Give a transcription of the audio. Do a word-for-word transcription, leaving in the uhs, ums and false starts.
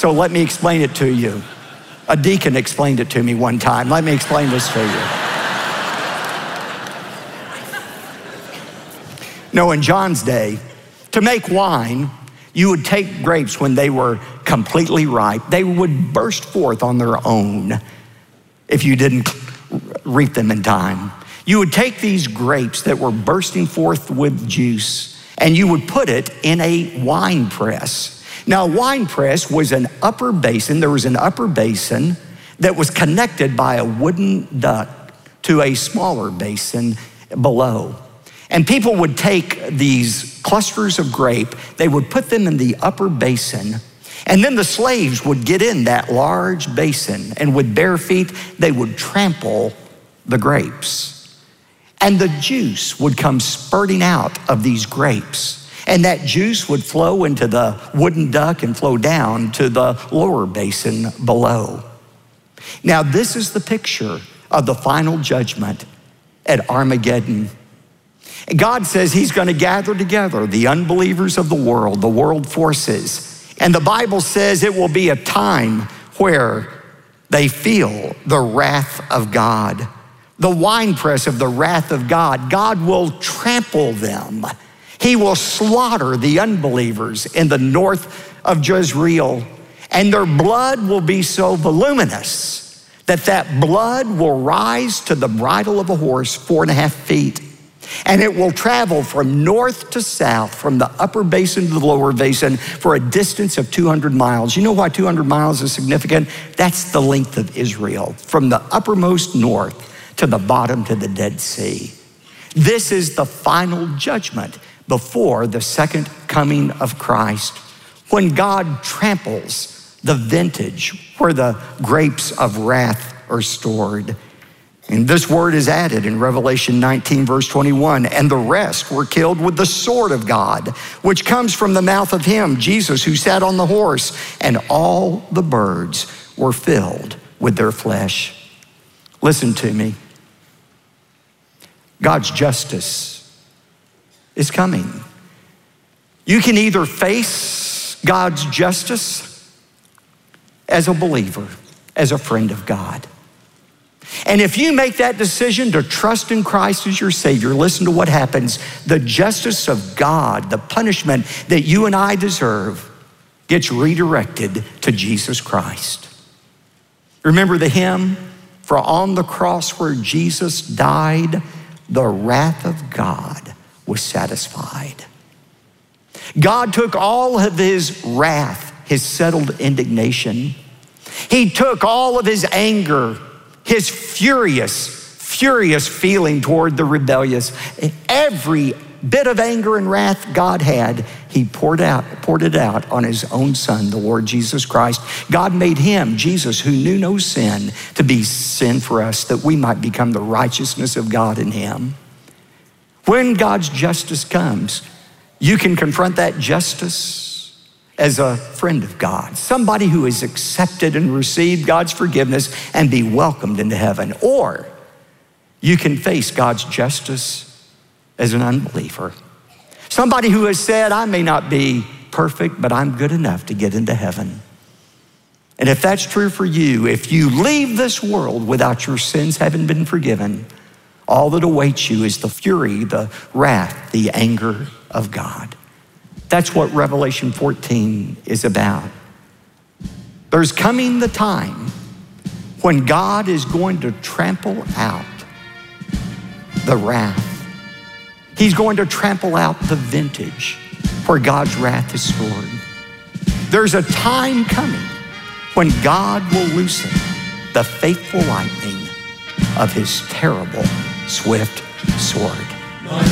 So let me explain it to you. A deacon explained it to me one time. Let me explain this to you. No, in John's day, to make wine, you would take grapes when they were completely ripe. They would burst forth on their own if you didn't reap them in time. You would take these grapes that were bursting forth with juice, and you would put it in a wine press. Now, a wine press was an upper basin. There was an upper basin that was connected by a wooden duct to a smaller basin below. And people would take these clusters of grape, they would put them in the upper basin, and then the slaves would get in that large basin, and with bare feet, they would trample the grapes. And the juice would come spurting out of these grapes. And that juice would flow into the wooden duct and flow down to the lower basin below. Now, this is the picture of the final judgment at Armageddon. God says he's going to gather together the unbelievers of the world, the world forces. And the Bible says it will be a time where they feel the wrath of God, the winepress of the wrath of God. God will trample them. He will slaughter the unbelievers in the north of Jezreel, and their blood will be so voluminous that that blood will rise to the bridle of a horse four and a half feet. And it will travel from north to south, from the upper basin to the lower basin, for a distance of two hundred miles. You know why two hundred miles is significant? That's the length of Israel, from the uppermost north to the bottom to the Dead Sea. This is the final judgment before the second coming of Christ, when God tramples the vintage where the grapes of wrath are stored. And this word is added in Revelation nineteen, verse twenty-one, and the rest were killed with the sword of God, which comes from the mouth of him, Jesus, who sat on the horse, and all the birds were filled with their flesh. Listen to me. God's justice is coming. You can either face God's justice as a believer, as a friend of God. And if you make that decision to trust in Christ as your Savior, listen to what happens. The justice of God, the punishment that you and I deserve, gets redirected to Jesus Christ. Remember the hymn? For on the cross where Jesus died, the wrath of God was satisfied. God took all of his wrath, his settled indignation. He took all of his anger, his furious, furious feeling toward the rebellious. Every bit of anger and wrath God had, he poured out, poured it out on his own son, the Lord Jesus Christ. God made him, Jesus, who knew no sin, to be sin for us, that we might become the righteousness of God in him. When God's justice comes, you can confront that justice as a friend of God, somebody who has accepted and received God's forgiveness and be welcomed into heaven. Or you can face God's justice as an unbeliever, somebody who has said, I may not be perfect, but I'm good enough to get into heaven. And if that's true for you, if you leave this world without your sins having been forgiven, all that awaits you is the fury, the wrath, the anger of God. That's what Revelation fourteen is about. There's coming the time when God is going to trample out the wrath. He's going to trample out the vintage where God's wrath is stored. There's a time coming when God will loosen the faithful lightning of his terrible, swift sword.